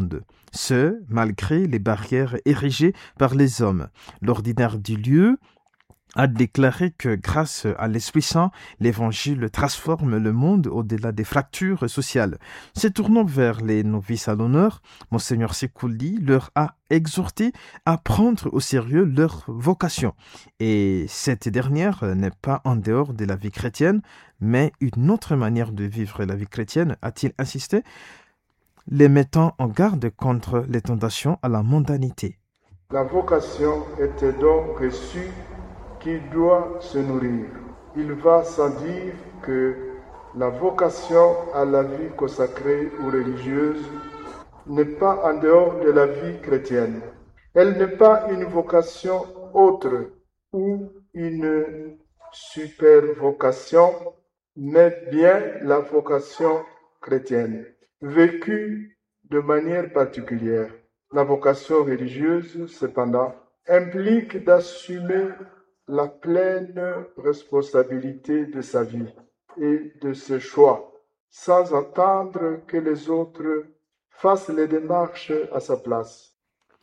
monde, ce, malgré les barrières érigées par les hommes. L'ordinaire du lieu a déclaré que grâce à l'Esprit Saint, l'Évangile transforme le monde au-delà des fractures sociales. Se tournant vers les novices à l'honneur, Monseigneur Sekouli leur a exhorté à prendre au sérieux leur vocation. Et cette dernière n'est pas en dehors de la vie chrétienne, mais une autre manière de vivre la vie chrétienne, a-t-il insisté, les mettant en garde contre les tentations à la mondanité. La vocation est un don reçu qui doit se nourrir. Il va sans dire que la vocation à la vie consacrée ou religieuse n'est pas en dehors de la vie chrétienne. Elle n'est pas une vocation autre ou une super vocation, mais bien la vocation chrétienne, vécue de manière particulière. La vocation religieuse, cependant, implique d'assumer la pleine responsabilité de sa vie et de ses choix, sans attendre que les autres fassent les démarches à sa place.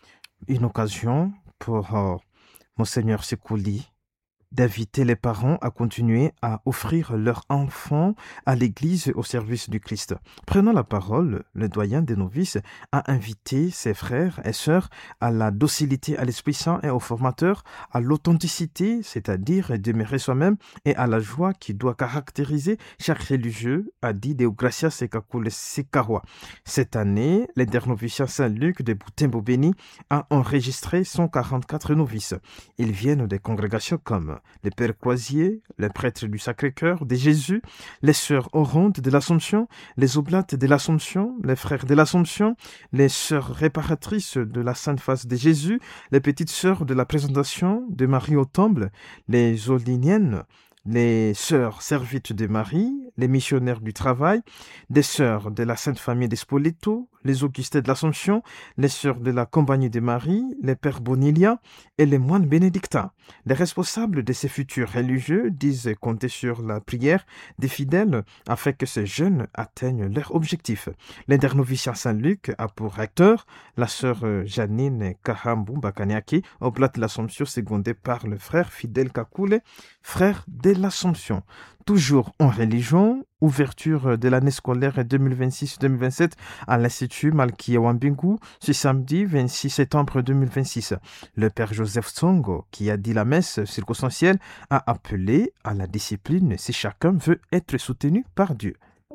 Une occasion pour Monseigneur Sekouli d'inviter les parents à continuer à offrir leurs enfants à l'Église au service du Christ. Prenant la parole, le doyen des novices a invité ses frères et sœurs à la docilité à l'Esprit Saint et au formateur, à l'authenticité, c'est-à-dire demeurer soi-même, et à la joie qui doit caractériser chaque religieux, a dit Deogracia Sekakule Sekawa. Cette année, l'internoviciat Saint-Luc de Boutembo-Béni a enregistré 144 novices. Ils viennent des congrégations comme les pères Croisier, les prêtres du Sacré-Cœur de Jésus, les sœurs Orontes de l'Assomption, les Oblates de l'Assomption, les frères de l'Assomption, les sœurs réparatrices de la Sainte Face de Jésus, les petites sœurs de la Présentation de Marie au Temple, les Oliniennes, les sœurs servites de Marie, les missionnaires du travail, des sœurs de la Sainte Famille d'Espoleto, les Augustins de l'Assomption, les sœurs de la Compagnie de Marie, les pères Bonilia et les moines bénédictins. Les responsables de ces futurs religieux disent compter sur la prière des fidèles afin que ces jeunes atteignent leur objectif. L'internoviciat Saint-Luc a pour recteur la sœur Janine Kahambu Bakaniaki, oblate de l'Assomption secondée par le frère Fidèle Kakule, frère de l'Assomption. Toujours en religion, ouverture de l'année scolaire 2026-2027 à l'Institut Malkia Wambingu ce samedi 26 septembre 2026. Le père Joseph Tsongo, qui a dit la messe circonstancielle, a appelé à la discipline si chacun veut être soutenu par Dieu.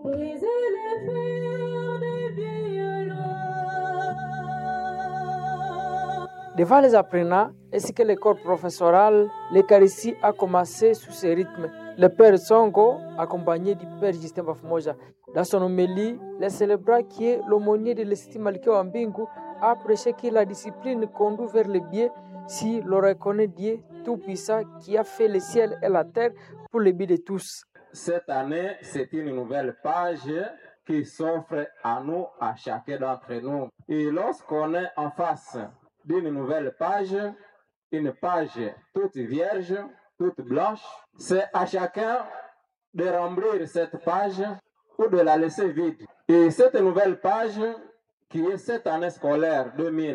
Devant les apprenants ainsi que le corps professoral, l'Eucharistie a commencé sous ce rythme. Le père Tsongo, accompagné du père Justin Bafmoja, dans son homélie, le célébrat qui est l'aumônier de l'Institut Malkia Wambingu a prêché que la discipline conduit vers le bien si l'on reconnaît Dieu Tout-Puissant qui a fait le ciel et la terre pour le bien de tous. Cette année, c'est une nouvelle page qui s'offre à nous, à chacun d'entre nous. Et lorsqu'on est en face d'une nouvelle page, une page toute vierge, toute blanche, c'est à chacun de remplir cette page ou de la laisser vide. Et cette nouvelle page, qui est cette année scolaire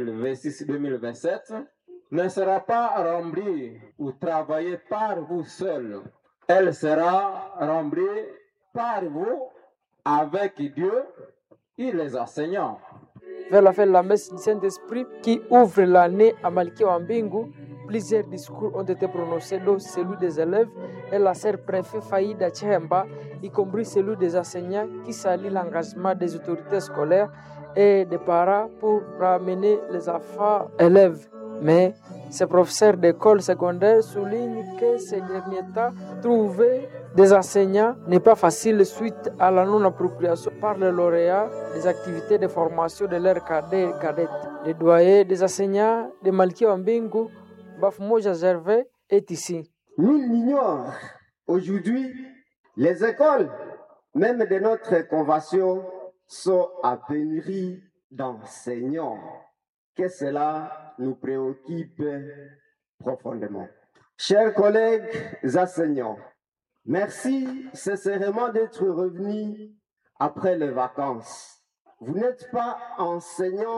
2026-2027, ne sera pas remplie ou travaillée par vous seuls. Elle sera remplie par vous avec Dieu et les enseignants. Vers la fin de la messe du Saint-Esprit qui ouvre l'année à Malkia Wambingu, plusieurs discours ont été prononcés, dont celui des élèves et la sœur préfet Faïda Tchemba, y compris celui des enseignants qui salue l'engagement des autorités scolaires et des parents pour ramener les enfants élèves. Mais ces professeurs d'école secondaire soulignent que ces derniers temps, trouver des enseignants n'est pas facile suite à la non-appropriation par les lauréats des activités de formation de leurs cadets et cadettes. Le doyen des enseignants de Malkia Wambingu, Bafmoja Gervais, est ici. Nul n'ignore aujourd'hui les écoles, même de notre convention, sont à pénurie d'enseignants. Que cela nous préoccupe profondément. Chers collègues enseignants, merci sincèrement d'être revenus après les vacances. Vous n'êtes pas enseignants